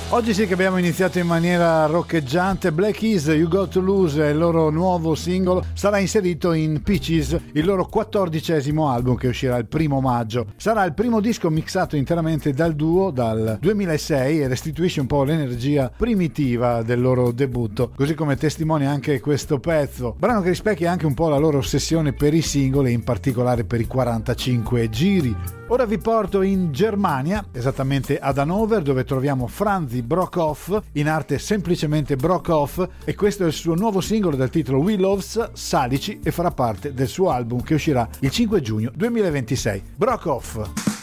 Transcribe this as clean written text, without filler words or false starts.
Oggi sì che abbiamo iniziato in maniera roccheggiante. Black Keys, You Got to Lose, il loro nuovo singolo, sarà inserito in Peaches, il loro 14° album che uscirà il 1 maggio. Sarà il primo disco mixato interamente dal duo dal 2006 e restituisce un po' l'energia primitiva del loro debutto, così come testimonia anche questo pezzo, brano che rispecchia anche un po' la loro ossessione per i singoli e in particolare per i 45 giri. Ora vi porto in Germania, esattamente ad Hannover, dove troviamo Franzi Brockhoff, in arte semplicemente Brockhoff, e questo è il suo nuovo singolo dal titolo We Loves, Salici, e farà parte del suo album che uscirà il 5 giugno 2026. Brockhoff.